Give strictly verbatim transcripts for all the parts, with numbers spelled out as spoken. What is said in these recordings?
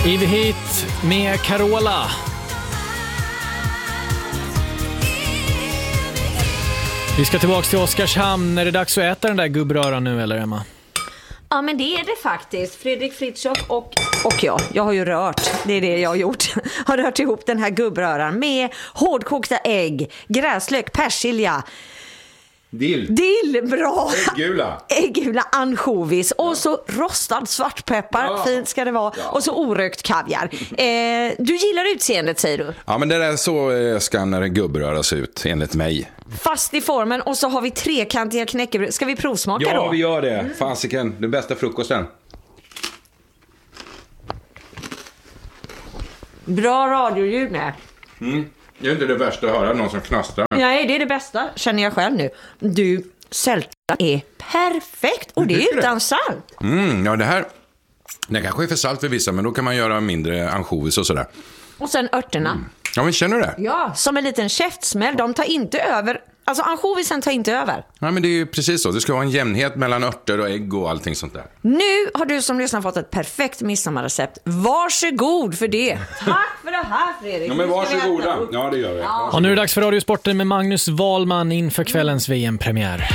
Ivy Heat med Carola. Vi ska tillbaka till Oskarshamn. Är det dags att äta den där gubbröran nu, eller Emma? Ja, men det är det faktiskt. Fredrik Fritiof och, och jag, jag har ju rört, det är det jag har gjort. Har rört ihop den här gubbröran med hårdkokta ägg, gräslök, persilja, Dill. Dill, bra. Äggula. Äggula, ansjovis och ja. så rostad svartpeppar, ja. fint ska det vara, ja. och så orökt kaviar. Eh, du gillar utseendet, säger du? Ja, men det är så eh, ska en gubbröra se ut, enligt mig. Fast i formen, och så har vi trekantiga knäckebröd. Ska vi provsmaka ja, då? Ja, vi gör det. Mm. Fasiken, den bästa frukosten. Bra radioljud med. Mm. Det är inte det värsta att höra någon som knastrar. Nej, det är det bästa, känner jag själv nu. Du, sälta är perfekt, och det är utan salt. Mm, ja, det här, det kanske är för salt för vissa, men då kan man göra mindre ansjovis och sådär. Och sen örterna. Mm. Ja, men känner du det? Ja, som en liten käftsmäll. De tar inte över. Alltså ansjovisen tar inte över. Ja, men det är ju precis så. Det ska vara en jämnhet mellan örter och ägg och allting sånt där. Nu har du som lyssnar fått ett perfekt midsommarrecept. Varsågod för det. Tack för det här, Fredrik. Ja, men varsågoda. Ja, det gör vi. Ja. Och nu är det dags för Radiosporten med Magnus Wahlman inför kvällens V M-premiär.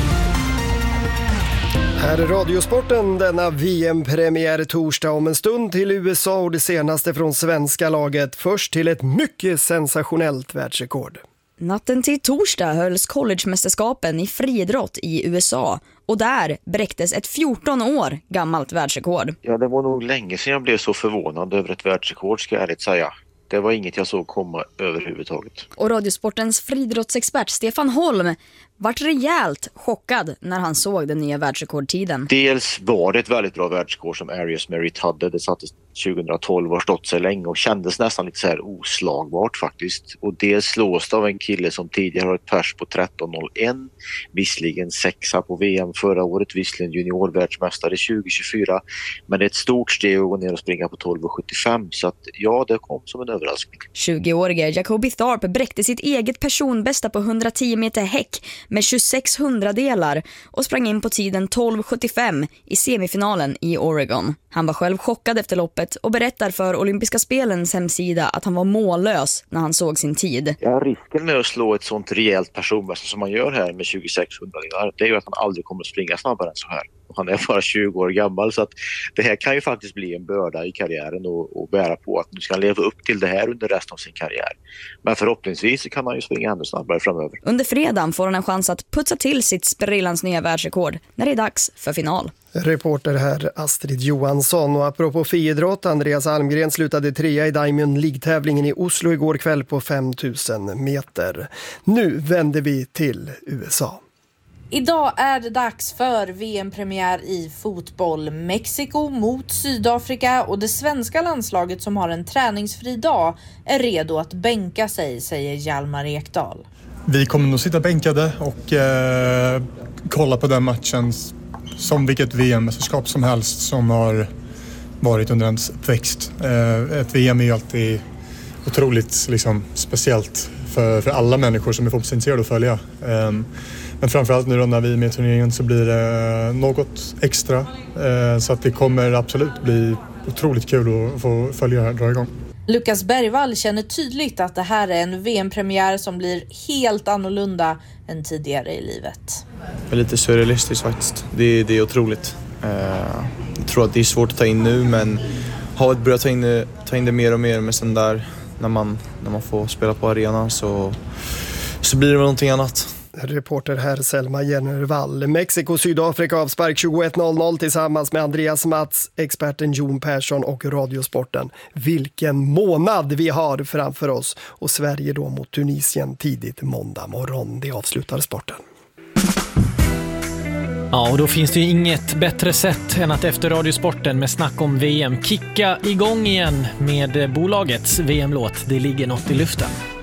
Här är Radiosporten, denna V M-premiär torsdag om en stund till U S A och det senaste från svenska laget. Först till ett mycket sensationellt världsrekord. Natten till torsdag hölls collegemästerskapen i friidrott i U S A och där bräcktes ett fjorton år gammalt världsrekord. Ja, det var nog länge sedan jag blev så förvånad över ett världsrekord, ska jag ärligt säga. Det var inget jag såg komma överhuvudtaget. Och Radiosportens friidrottsexpert Stefan Holm vart rejält chockad när han såg den nya världsrekordtiden. Dels var det ett väldigt bra världsrekord som Arius Merritt hade. Det sattes tjugohundratolv och har stått sig länge och kändes nästan lite så här oslagbart faktiskt. Och det slås av en kille som tidigare har ett pers på tretton noll ett. Visserligen sexa på V M förra året, visserligen juniorvärldsmästare tjugo tjugofyra. Men det är ett stort steg att gå ner och springa på tolv sjuttiofem. Så att ja, det kom som en överraskning. tjugoårige Jacobi Tharp bräckte sitt eget personbästa på hundratio meter häck med tjugosex hundradelar och sprang in på tiden tolv sjuttiofem i semifinalen i Oregon. Han var själv chockad efter loppet och berättar för Olympiska spelens hemsida att han var mållös när han såg sin tid. Ja, risken med att slå ett sånt rejält personbästa som man gör här med tjugosex hundradelar, det är ju att han aldrig kommer att springa snabbare än så här. Han är bara tjugo år gammal, så att det här kan ju faktiskt bli en börda i karriären och, och bära på att nu ska han leva upp till det här under resten av sin karriär. Men förhoppningsvis kan han ju springa ännu snabbare framöver. Under fredagen får han en chans att putsa till sitt sprillans nya världsrekord när det är dags för final. Reporter här Astrid Johansson. Och apropå friidrott, Andreas Almgren slutade trea i Diamond League-tävlingen i Oslo igår kväll på fem tusen meter. Nu vänder vi till U S A. Idag är det dags för V M-premiär i fotboll. Mexiko mot Sydafrika, och det svenska landslaget som har en träningsfri dag är redo att bänka sig, säger Hjalmar Ekdal. Vi kommer nog sitta bänkade och eh, kolla på den matchen som vilket V M-mästerskap som helst som har varit under ens uppväxt. Eh, ett V M är ju alltid otroligt liksom, speciellt för, för alla människor som är fotbollsintresserade att följa. Eh, Men framförallt nu då när vi är med i turneringen så blir det något extra. Så att det kommer absolut bli otroligt kul att få följa här, dra igång. Lukas Bergvall känner tydligt att det här är en V M-premiär som blir helt annorlunda än tidigare i livet. Det är lite surrealistiskt faktiskt. Det är, det är otroligt. Jag tror att det är svårt att ta in nu, men har ett börjat ta in det, ta in det mer och mer. Men sen där när man, när man får spela på arenan så, så blir det väl någonting annat. Reporter här Selma Jennervall. Mexiko Sydafrika avspark tjugoett noll noll tillsammans med Andreas Mats, experten Jon Persson och Radiosporten. Vilken månad vi har framför oss, och Sverige då mot Tunisien tidigt måndag morgon. Det avslutar sporten. Ja, och då finns det ju inget bättre sätt än att efter Radiosporten med snack om V M kicka igång igen med bolagets V M-låt Det ligger något i luften.